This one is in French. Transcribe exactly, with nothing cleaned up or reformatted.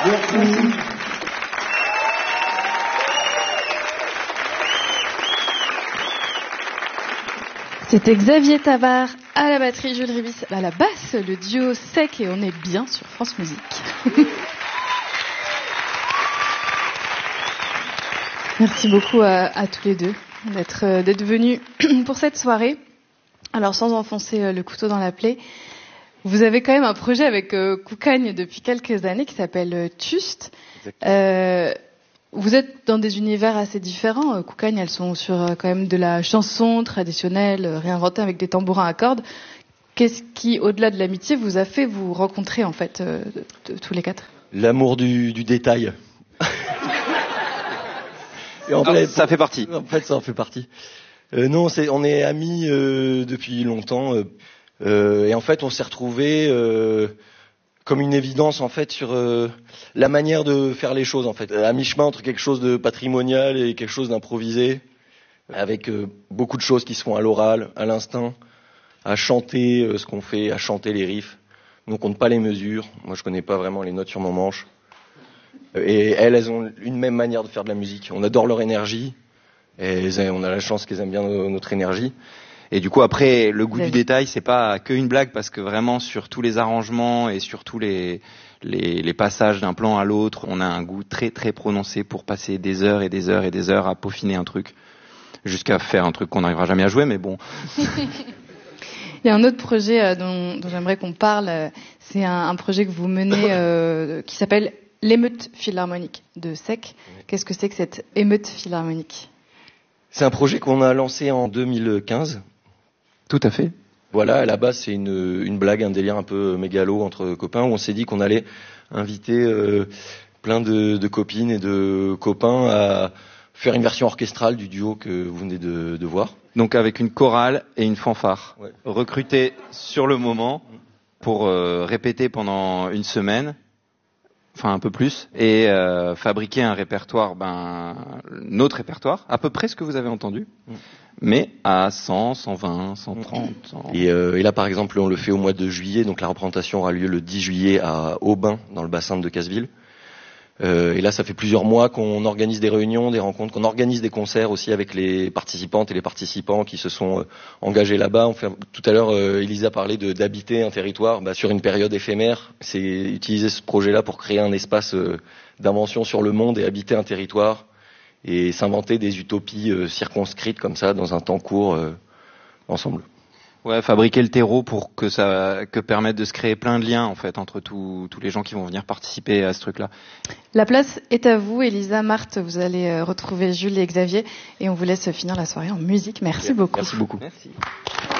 Merci. C'était Xavier Tavard à la batterie, Jules Ribis à la basse, le duo Sec, et on est bien sur France Musique. Merci beaucoup à, à tous les deux d'être, d'être venus pour cette soirée. Alors, sans enfoncer le couteau dans la plaie, vous avez quand même un projet avec euh, Koukagne depuis quelques années qui s'appelle Tuste. Euh, vous êtes dans des univers assez différents. Koukagne, elles sont sur euh, quand même de la chanson traditionnelle, euh, réinventée avec des tambourins à cordes. Qu'est-ce qui, au-delà de l'amitié, vous a fait vous rencontrer en fait, euh, de, de, tous les quatre? L'amour du, du détail. Et en Alors, fait, ça fait partie. En fait, ça en fait partie. Euh, non, c'est, on est amis euh, depuis longtemps. Euh, euh, et en fait, on s'est retrouvés euh, comme une évidence en fait sur euh, la manière de faire les choses en fait, à mi-chemin entre quelque chose de patrimonial et quelque chose d'improvisé, avec euh, beaucoup de choses qui se font à l'oral, à l'instinct, à chanter euh, ce qu'on fait, à chanter les riffs. On compte pas les mesures. Moi, je connais pas vraiment les notes sur mon manche. Et elles, elles ont une même manière de faire de la musique. On adore leur énergie. Et on a la chance qu'elles aiment bien notre énergie. Et du coup, après, le goût du détail, c'est pas que une blague, parce que vraiment, sur tous les arrangements et sur tous les, les, les passages d'un plan à l'autre, on a un goût très très prononcé pour passer des heures et des heures et des heures à peaufiner un truc, jusqu'à faire un truc qu'on n'arrivera jamais à jouer, mais bon. Il y a un autre projet euh, dont, dont j'aimerais qu'on parle. Euh, c'est un, un projet que vous menez euh, qui s'appelle l'émeute philharmonique de Sec. Qu'est-ce que c'est que cette émeute philharmonique ? C'est un projet qu'on a lancé en deux mille quinze. Tout à fait. Voilà, à la base, c'est une, une blague, un délire un peu mégalo entre copains, où on s'est dit qu'on allait inviter euh, plein de, de copines et de copains à faire une version orchestrale du duo que vous venez de, de voir. Donc avec une chorale et une fanfare, ouais. Recrutées sur le moment pour euh, répéter pendant une semaine, enfin un peu plus, et euh, fabriquer un répertoire, ben notre répertoire, à peu près ce que vous avez entendu, mm. mais à cent, cent vingt, cent trente. cent... Et, euh, et là par exemple, on le fait au mois de juillet, donc la représentation aura lieu le dix juillet à Aubin, dans le bassin de Decazeville. Euh, et là, ça fait plusieurs mois qu'on organise des réunions, des rencontres, qu'on organise des concerts aussi avec les participantes et les participants qui se sont euh, engagés là-bas. On fait, tout à l'heure, euh, Elisa parlait de, d'habiter un territoire bah, sur une période éphémère. C'est utiliser ce projet-là pour créer un espace euh, d'invention sur le monde et habiter un territoire et s'inventer des utopies euh, circonscrites comme ça dans un temps court euh, ensemble. Ouais, fabriquer le terreau pour que ça, que permettre de se créer plein de liens en fait entre tous tous les gens qui vont venir participer à ce truc-là. La place est à vous, Elisa, Marthe. Vous allez retrouver Jules et Xavier et on vous laisse finir la soirée en musique. Merci beaucoup. Merci beaucoup. Merci.